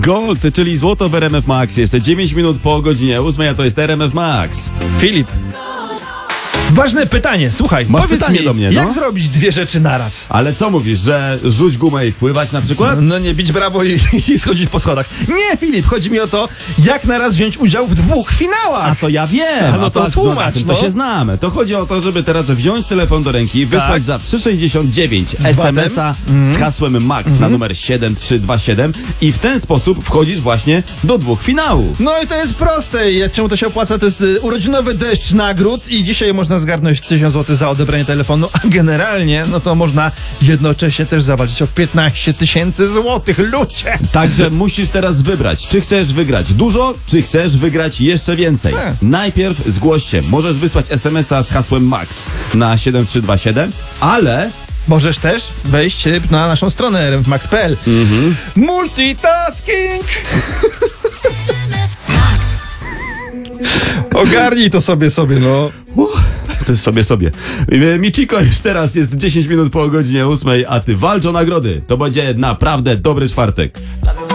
Gold, czyli złoto w RMF Max. Jest 9 minut po godzinie 8, a to jest RMF Max. Filip. Ważne pytanie, słuchaj, Masz powiedz pytanie mi, do mnie, jak no? zrobić dwie rzeczy naraz? Ale co mówisz, że rzuć gumę i pływać na przykład? No nie bić brawo i schodzić po schodach. Nie, Filip, chodzi mi o to, jak naraz wziąć udział w 2 finałach. A to ja wiem. A no to tłumacz, na tym no. to się znamy. To chodzi o to, żeby teraz wziąć telefon do ręki, wysłać za 3,69 SMS-a z hasłem MAX na numer 7327 i w ten sposób wchodzisz właśnie do 2 finałów. No i to jest proste. Czemu to się opłaca? To jest urodzinowy deszcz nagród i dzisiaj można zgarnąć 1000 zł za odebranie telefonu, a generalnie no to można jednocześnie też zawalczyć o 15 000 złotych. Ludzie! Także musisz teraz wybrać, czy chcesz wygrać dużo, czy chcesz wygrać jeszcze więcej. Najpierw zgłoś się. Możesz wysłać SMS-a z hasłem MAX na 7327, ale Możesz też wejść na naszą stronę rmfmax.pl. Multitasking! Ogarnij to sobie, no. to jest sobie. Michiko już teraz jest 10 minut po godzinie 8, a ty walcz o nagrody. To będzie naprawdę dobry czwartek.